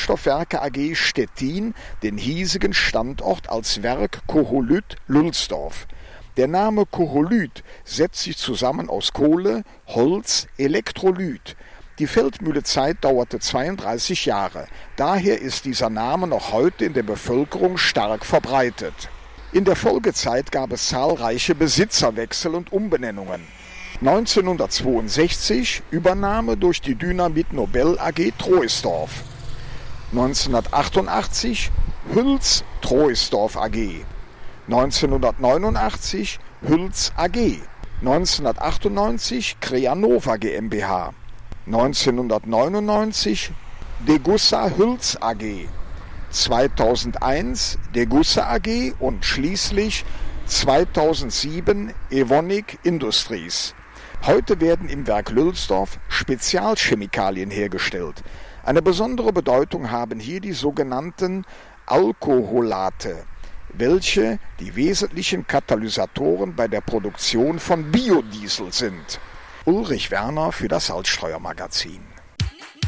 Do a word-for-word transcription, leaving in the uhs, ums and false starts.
Kunststoffwerke A G Stettin den hiesigen Standort als Werk Koholyt Lülsdorf. Der Name Koholyt setzt sich zusammen aus Kohle, Holz, Elektrolyt. Die Feldmühlezeit dauerte zweiunddreißig Jahre. Daher ist dieser Name noch heute in der Bevölkerung stark verbreitet. In der Folgezeit gab es zahlreiche Besitzerwechsel und Umbenennungen. neunzehnhundertzweiundsechzig Übernahme durch die Dynamit Nobel A G Troisdorf. neunzehnhundertachtundachtzig Hüls Troisdorf A G. neunzehnhundertneunundachtzig Hüls A G. neunzehnhundertachtundneunzig Creanova GmbH. neunzehnhundertneunundneunzig Degussa Hüls A G. zweitausendeins Degussa A G und schließlich zweitausendsieben Evonik Industries. Heute werden im Werk Lülsdorf Spezialchemikalien hergestellt. Eine besondere Bedeutung haben hier die sogenannten Alkoholate, welche die wesentlichen Katalysatoren bei der Produktion von Biodiesel sind. Ulrich Werner für das Salzstreuer Magazin.